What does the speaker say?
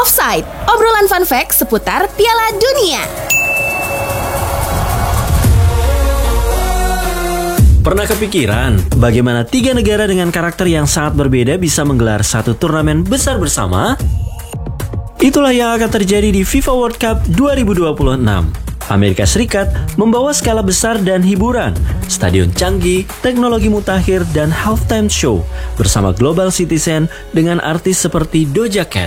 Offside, obrolan fun fact seputar Piala Dunia. Pernah kepikiran bagaimana 3 negara dengan karakter yang sangat berbeda bisa menggelar satu turnamen besar bersama? Itulah yang akan terjadi di FIFA World Cup 2026. Amerika Serikat membawa skala besar dan hiburan, stadion canggih, teknologi mutakhir, dan halftime show bersama Global Citizen dengan artis seperti Doja Cat.